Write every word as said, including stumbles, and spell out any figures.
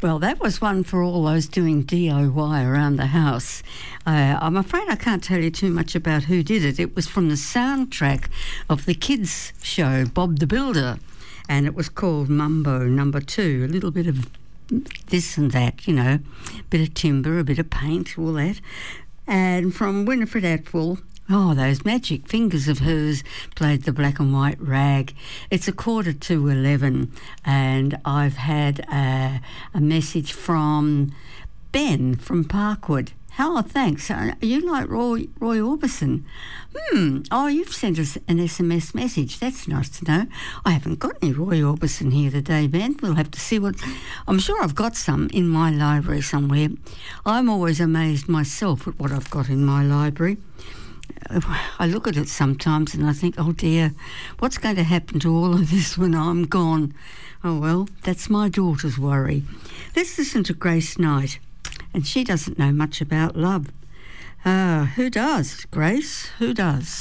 Well, that was one for all those doing D I Y around the house. Uh, I'm afraid I can't tell you too much about who did it. It was from the soundtrack of the kids' show, Bob the Builder, and it was called Mumbo Number Two. A little bit of this and that, you know, a bit of timber, a bit of paint, all that. And from Winifred Atwell, oh, those magic fingers of hers played the black and white rag. It's a quarter to eleven, and I've had a, a message from Ben from Parkwood. Oh, thanks. Are you like Roy, Roy Orbison? Hmm. Oh, you've sent us an S M S message. That's nice to know. I haven't got any Roy Orbison here today, Ben. We'll have to see what... I'm sure I've got some in my library somewhere. I'm always amazed myself at what I've got in my library. I look at it sometimes and I think, oh dear, what's going to happen to all of this when I'm gone? Oh well, that's my daughter's worry. Let's listen to Grace Knight. And she doesn't know much about love. Uh, who does, Grace? Who does?